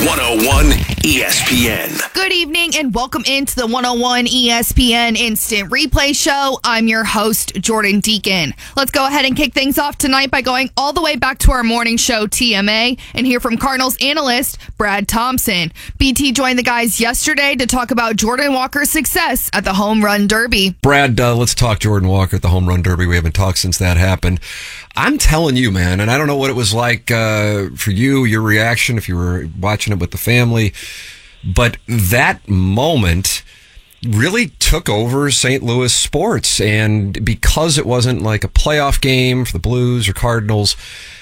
101 ESPN. Good evening and welcome into the 101 ESPN Instant Replay Show. I'm your host, Jordan Deacon. Let's go ahead and kick things off tonight by going all the way back to our morning show, TMA, and hear from Cardinals analyst Brad Thompson. BT joined the guys yesterday to talk about Jordan Walker's success at the Home Run Derby. Brad, let's talk Jordan Walker at the Home Run Derby. We haven't talked since that happened. I'm telling you, man, and I don't know what it was like for you, your reaction, if you were watching it with the family, but that moment really took over St. Louis sports. And because it wasn't like a playoff game for the Blues or Cardinals,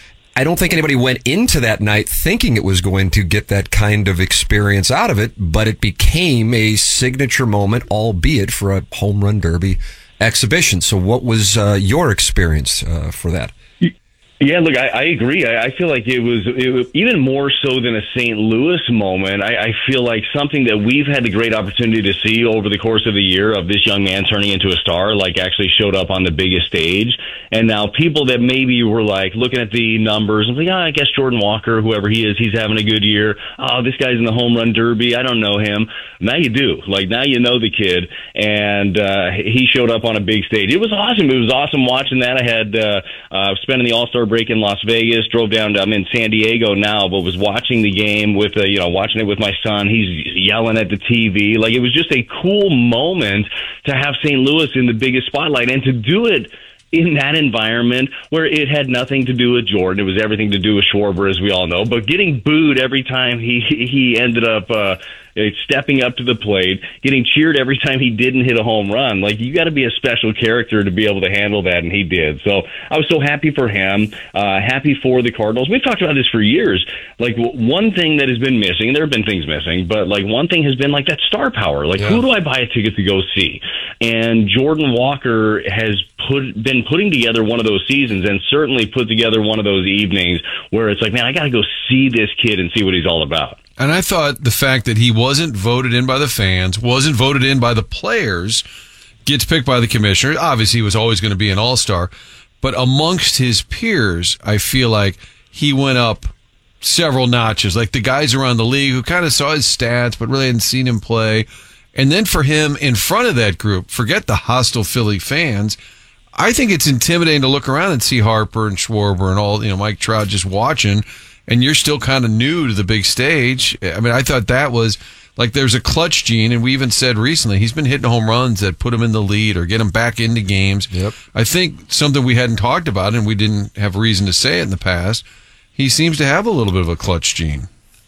I don't think anybody went into that night thinking it was going to get that kind of experience out of it, but it became a signature moment, albeit for a Home Run Derby exhibition. So what was your experience for that? Yeah, look, I agree. I feel like it was even more so than a St. Louis moment. I feel like something that we've had the great opportunity to see over the course of the year of this young man turning into a star, like actually showed up on the biggest stage. And now people that maybe were like looking at the numbers and like, I guess Jordan Walker, whoever he is, he's having a good year. Oh, this guy's in the Home Run Derby. I don't know him. Now you do. Like, now you know the kid. And he showed up on a big stage. It was awesome. It was awesome watching that. I had spending the All-Star break in Las Vegas, drove down to, I'm in San Diego now, but was watching the game with, watching it with my son. He's yelling at the TV. Like, it was just a cool moment to have St. Louis in the biggest spotlight and to do it in that environment where it had nothing to do with Jordan. It was everything to do with Schwarber, as we all know. But getting booed every time he ended up stepping up to the plate, getting cheered every time he didn't hit a home run. Like, you got to be a special character to be able to handle that, and he did. So I was so happy for him, happy for the Cardinals. We've talked about this for years. Like, one thing that has been missing, and there have been things missing, but like one thing has been like that star power. Like, who do I buy a ticket to go see? And Jordan Walker has been putting together one of those seasons, and certainly put together one of those evenings where it's like, man, I got to go see this kid and see what he's all about. And I thought the fact that he wasn't voted in by the fans, wasn't voted in by the players, gets picked by the commissioner. Obviously, he was always going to be an all-star. But amongst his peers, I feel like he went up several notches. Like the guys around the league who kind of saw his stats but really hadn't seen him play. And then for him in front of that group, forget the hostile Philly fans, I think it's intimidating to look around and see Harper and Schwarber and all, Mike Trout just watching, and you're still kind of new to the big stage. I mean, I thought that was like there's a clutch gene, and we even said recently he's been hitting home runs that put him in the lead or get him back into games. Yep. I think something we hadn't talked about, and we didn't have reason to say it in the past, he seems to have a little bit of a clutch gene.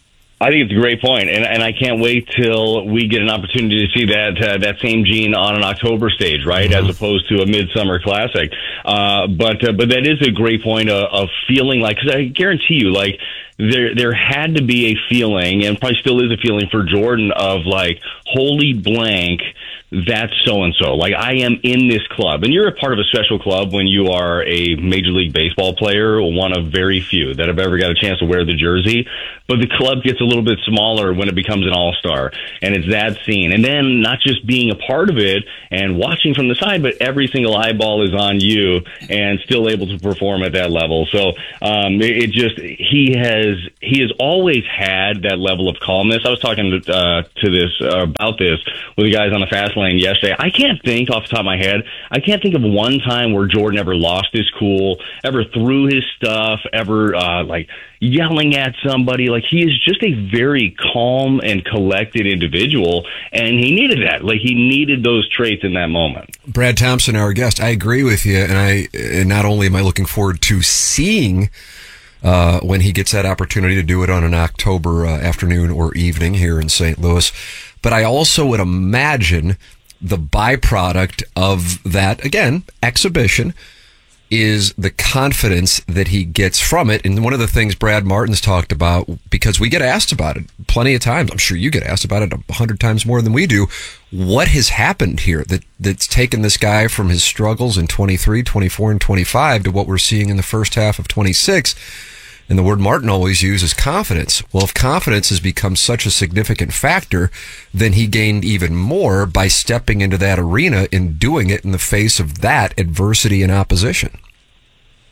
I think it's a great point, and I can't wait till we get an opportunity to see that same gene on an October stage, right, as opposed to a midsummer classic. But that is a great point of feeling like, because I guarantee you, like, there had to be a feeling, and probably still is a feeling for Jordan of like, holy blank, that's so-and-so. Like, I am in this club. And you're a part of a special club when you are a Major League Baseball player, one of very few that have ever got a chance to wear the jersey. But the club gets a little bit smaller when it becomes an all-star. And it's that scene. And then not just being a part of it and watching from the side, but every single eyeball is on you and still able to perform at that level. So he has always had that level of calmness. I was talking about this with the guys on the fast lane yesterday. I can't think off the top of my head. I can't think of one time where Jordan ever lost his cool, ever threw his stuff, ever like yelling at somebody. Like, he is just a very calm and collected individual, and he needed that. Like, he needed those traits in that moment. Brad Thompson, our guest, I agree with you, and not only am I looking forward to seeing when he gets that opportunity to do it on an October afternoon or evening here in St. Louis, but I also would imagine the byproduct of that, again, exhibition, is the confidence that he gets from it. And one of the things Brad Martin's talked about, because we get asked about it plenty of times, I'm sure you get asked about it 100 times more than we do, what has happened here that's taken this guy from his struggles in 23, 24, and 25 to what we're seeing in the first half of 26. And the word Martin always uses confidence. Well, if confidence has become such a significant factor, then he gained even more by stepping into that arena and doing it in the face of that adversity and opposition.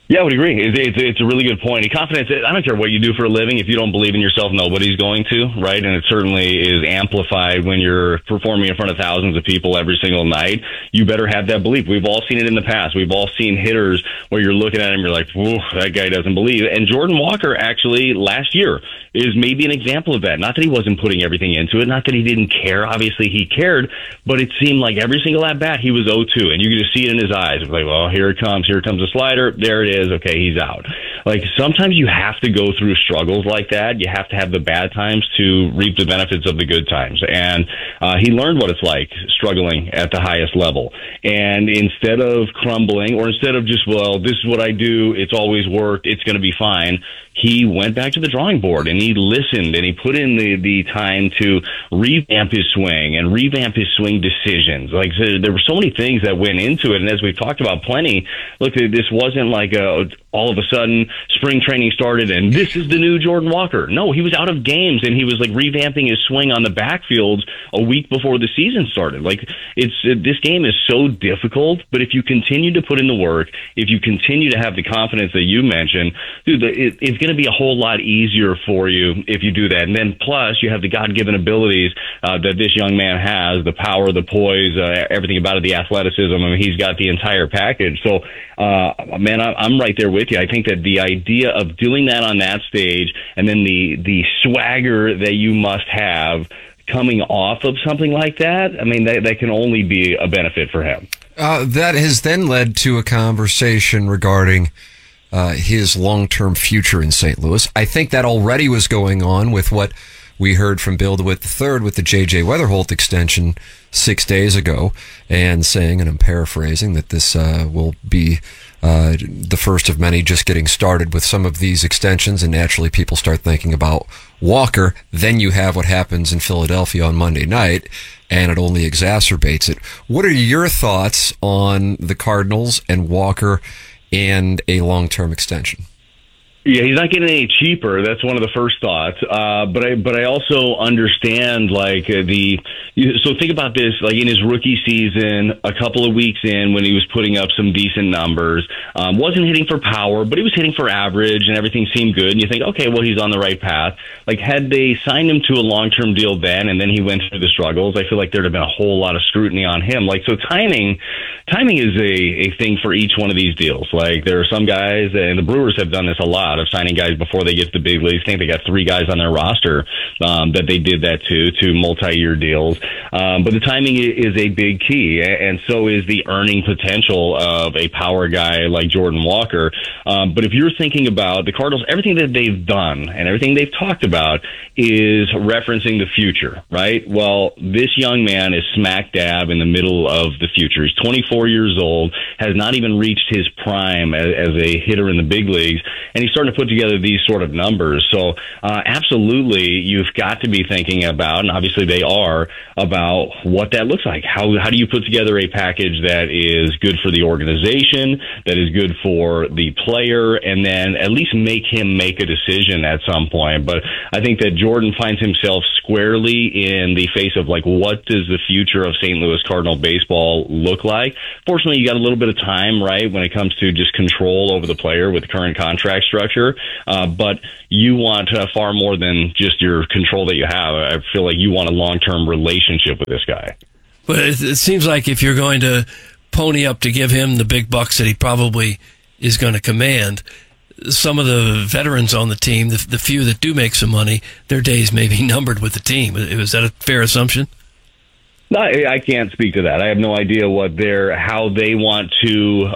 Yeah, I would agree. It's a really good point. Confidence, I don't care what you do for a living. If you don't believe in yourself, nobody's going to, right? And it certainly is amplified when you're performing in front of thousands of people every single night. You better have that belief. We've all seen it in the past. We've all seen hitters where you're looking at him, you're like, whoa, that guy doesn't believe. And Jordan Walker actually last year is maybe an example of that. Not that he wasn't putting everything into it, not that he didn't care. Obviously he cared, but it seemed like every single at-bat he was 0-2, and you could just see it in his eyes. It was like, well, here it comes a slider, there it is, okay, he's out. Like, sometimes you have to go through struggles like that. You have to have the bad times to reap the benefits of the good times. And he learned what it's like struggling at the highest level. And instead of crumbling, or instead of just, well, this is what I do, it's always worked, it's going to be fine, he went back to the drawing board and he listened and he put in the time to revamp his swing and revamp his swing decisions. Like, so there were so many things that went into it. And as we've talked about plenty, look, this wasn't like all of a sudden spring training started and this is the new Jordan Walker. No, he was out of games and he was like revamping his swing on the backfields a week before the season started. Like, this game is so difficult, but if you continue to put in the work, if you continue to have the confidence that you mentioned, dude, it's going to be a whole lot easier for you if you do that. And then plus you have the God-given abilities that this young man has, the power, the poise, everything about it, the athleticism. I mean, he's got the entire package. So, man, I'm right there with you. I think that the idea of doing that on that stage and then the swagger that you must have coming off of something like that, I mean, that can only be a benefit for him. That has then led to a conversation regarding his long-term future in St. Louis. I think that already was going on with what we heard from Bill DeWitt III with the J.J. Weatherholt extension 6 days ago, and saying, and I'm paraphrasing, that this will be the first of many just getting started with some of these extensions, and naturally people start thinking about Walker. Then you have what happens in Philadelphia on Monday night, and it only exacerbates it. What are your thoughts on the Cardinals and Walker and a long-term extension? Yeah, he's not getting any cheaper. That's one of the first thoughts. But I also understand, like, so think about this, like in his rookie season, a couple of weeks in when he was putting up some decent numbers, wasn't hitting for power, but he was hitting for average and everything seemed good. And you think, okay, well, he's on the right path. Like, had they signed him to a long-term deal then, and then he went through the struggles, I feel like there'd have been a whole lot of scrutiny on him. Like, so timing is a thing for each one of these deals. Like, there are some guys, and the Brewers have done this a lot, of signing guys before they get to the big leagues. I think they got 3 guys on their roster that they did that to multi-year deals. But the timing is a big key, and so is the earning potential of a power guy like Jordan Walker. But if you're thinking about the Cardinals, everything that they've done and everything they've talked about is referencing the future, right? Well, this young man is smack dab in the middle of the future. He's 24 years old, has not even reached his prime as a hitter in the big leagues, and he's starting to put together these sort of numbers. So absolutely, you've got to be thinking about, and obviously they are, about what that looks like. How do you put together a package that is good for the organization, that is good for the player, and then at least make him make a decision at some point. But I think that Jordan finds himself squarely in the face of, like, what does the future of St. Louis Cardinal baseball look like? Fortunately, you got a little bit of time, right, when it comes to just control over the player with the current contract structure. But you want far more than just your control that you have. I feel like you want a long-term relationship with this guy. But it seems like if you're going to pony up to give him the big bucks that he probably is going to command, some of the veterans on the team, the few that do make some money, their days may be numbered with the team. Is that a fair assumption? No, I can't speak to that. I have no idea how they want to,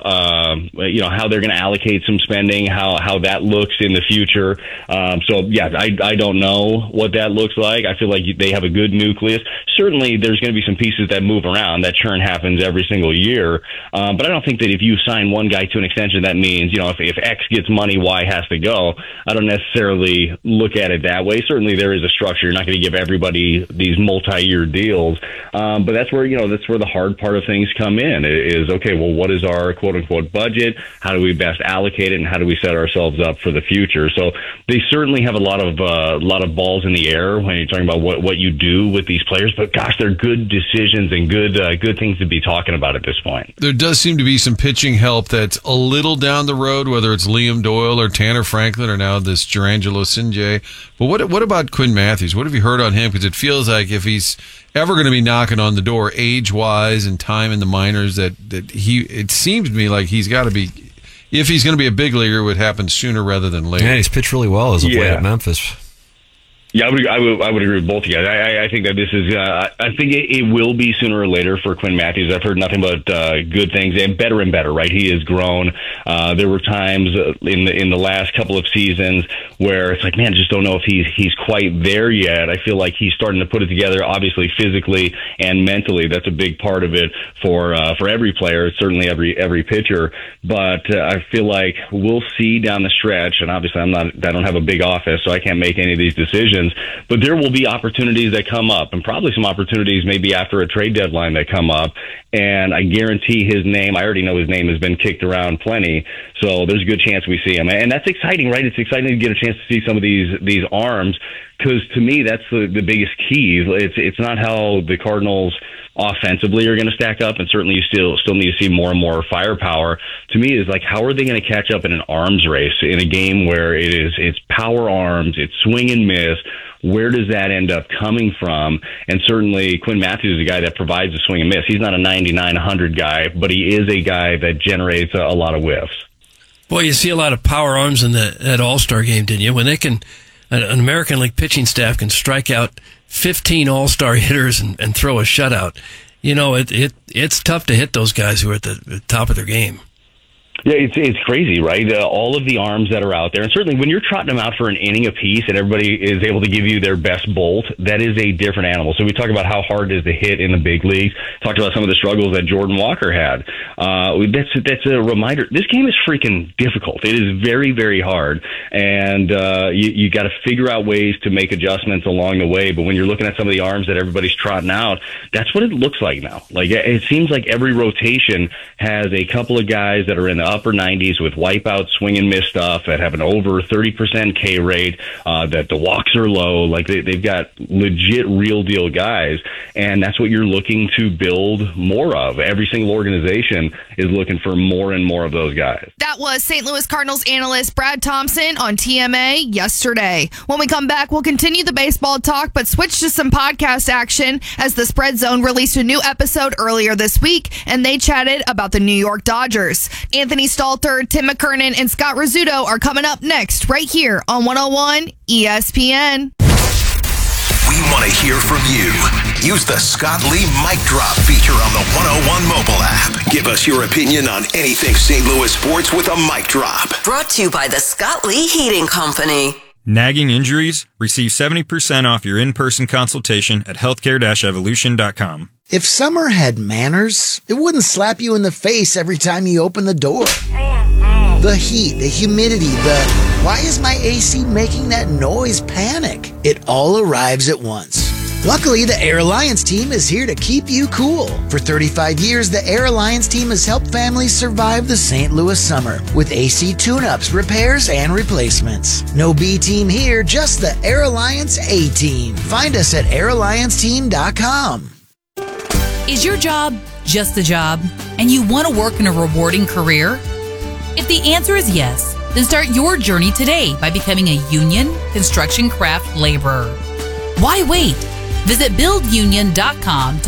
how they're going to allocate some spending, how that looks in the future. So yeah, I don't know what that looks like. I feel like they have a good nucleus. Certainly there's going to be some pieces that move around. That churn happens every single year. But I don't think that if you sign one guy to an extension, that means, if X gets money, Y has to go. I don't necessarily look at it that way. Certainly there is a structure. You're not going to give everybody these multi-year deals. But that's where the hard part of things come in is, okay, well, what is our quote unquote budget? How do we best allocate it, and how do we set ourselves up for the future? So they certainly have a lot of balls in the air when you're talking about what you do with these players. But gosh, they're good decisions and good things to be talking about at this point. There does seem to be some pitching help that's a little down the road, whether it's Liam Doyle or Tanner Franklin or now this Jurangelo Sinjay. But what about Quinn Matthews? What have you heard on him? Because it feels like if he's ever going to be knocking on the door age-wise and time in the minors, it seems to me like he's got to be, if he's going to be a big leaguer, it would happen sooner rather than later. Yeah, he's pitched really well as of late at Memphis. Yeah, I would agree with both of you guys. I think that this is. I think it will be sooner or later for Quinn Matthews. I've heard nothing but good things, and better. Right, he has grown. There were times in the last couple of seasons where it's like, man, I just don't know if he's quite there yet. I feel like he's starting to put it together. Obviously, physically and mentally, that's a big part of it for every player. Certainly every pitcher. But I feel like we'll see down the stretch. And obviously, I don't have a big office, so I can't make any of these decisions. But there will be opportunities that come up, and probably some opportunities maybe after a trade deadline that come up. And I guarantee his name, I already know his name has been kicked around plenty, so there's a good chance we see him. And that's exciting, right? It's exciting to get a chance to see some of these arms, because to me, that's the biggest key. It's not how the Cardinals offensively are going to stack up, and certainly you still need to see more and more firepower. To me, is like, how are they going to catch up in an arms race in a game where it's power arms, it's swing and miss? Where does that end up coming from? And certainly Quinn Matthews is a guy that provides a swing and miss. He's not a 99, 100 guy, but he is a guy that generates a lot of whiffs. Boy, you see a lot of power arms in that All-Star game, didn't you? When they can, an American League pitching staff can strike out 15 All-Star hitters and throw a shutout. You know, it's tough to hit those guys who are at the top of their game. Yeah, it's crazy, right? All of the arms that are out there, and certainly when you're trotting them out for an inning apiece and everybody is able to give you their best bolt, that is a different animal. So we talk about how hard it is to hit in the big leagues. Talked about some of the struggles that Jordan Walker had. That's a reminder. This game is freaking difficult. It is very, very hard, and you got to figure out ways to make adjustments along the way. But when you're looking at some of the arms that everybody's trotting out, that's what it looks like now. Like, it seems like every rotation has a couple of guys that are in the upper 90s with wipeout, swing and miss stuff, that have an over 30% K rate, that the walks are low. Like, they've got legit real deal guys, and that's what you're looking to build more of. Every single organization is looking for more and more of those guys. That was St. Louis Cardinals analyst Brad Thompson on TMA yesterday. When we come back, we'll continue the baseball talk, but switch to some podcast action, as the Spread Zone released a new episode earlier this week, and they chatted about the New York Dodgers. Anthony Stalter, Tim McKernan, and Scott Rizzuto are coming up next right here on 101 ESPN. We want to hear from you. Use the Scott Lee Mic Drop feature on the 101 mobile app. Give us your opinion on anything St. Louis sports with a mic drop. Brought to you by the Scott Lee Heating Company. Nagging injuries? Receive 70% off your in-person consultation at healthcare-evolution.com. If summer had manners, it wouldn't slap you in the face every time you open the door. The heat, the humidity, why is my AC making that noise panic? It all arrives at once. Luckily, the Air Alliance team is here to keep you cool. For 35 years, the Air Alliance team has helped families survive the St. Louis summer with AC tune-ups, repairs, and replacements. No B team here, just the Air Alliance A team. Find us at airallianceteam.com. Is your job just a job, and you want to work in a rewarding career? If the answer is yes, then start your journey today by becoming a union construction craft laborer. Why wait? Visit buildunion.com to